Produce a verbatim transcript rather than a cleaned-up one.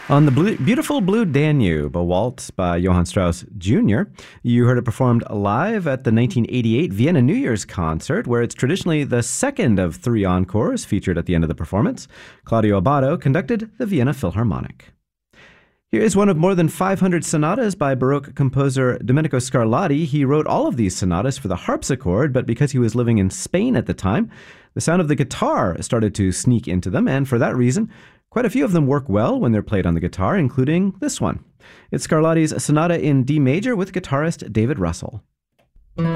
On the blue, beautiful Blue Danube, a waltz by Johann Strauss Junior You heard it performed live at the nineteen eighty-eight Vienna New Year's concert, where it's traditionally the second of three encores featured at the end of the performance. Claudio Abbado conducted the Vienna Philharmonic. Here is one of more than five hundred sonatas by Baroque composer Domenico Scarlatti. He wrote all of these sonatas for the harpsichord, but because he was living in Spain at the time, the sound of the guitar started to sneak into them, and for that reason, quite a few of them work well when they're played on the guitar, including this one. It's Scarlatti's Sonata in D major with guitarist David Russell.